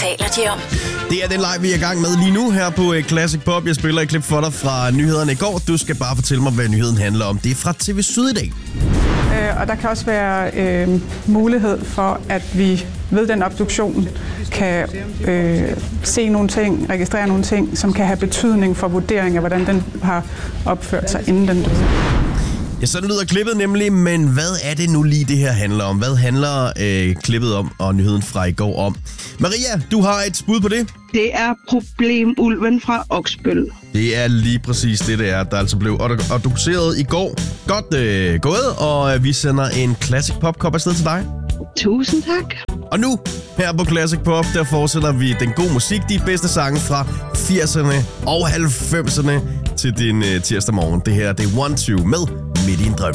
taler de om? Det er den live, vi er i gang med lige nu her på Classic Pop. Jeg spiller et klip for dig fra nyhederne i går. Du skal bare fortælle mig, hvad nyheden handler om. Det er fra TV Syd i dag. Og der kan også være mulighed for, at vi ved den obduktion kan se nogle ting, registrere nogle ting, som kan have betydning for vurdering af, hvordan den har opført sig, inden den døde. Ja, sådan lyder klippet nemlig, men hvad er det nu lige, det her handler om? Hvad handler klippet om, og nyheden fra i går om? Maria, du har et bud på det? Det er problemulven fra Oksbøl. Det er lige præcis det, der altså blev obduceret i går. Godt gået, og vi sender en Classic Pop-kop afsted til dig. Tusind tak. Og nu, her på Classic Pop, der fortsætter vi den gode musik, de bedste sange fra 80'erne og 90'erne til din tirsdag morgen. Det her, det er 1-2 med Midt i en drøm.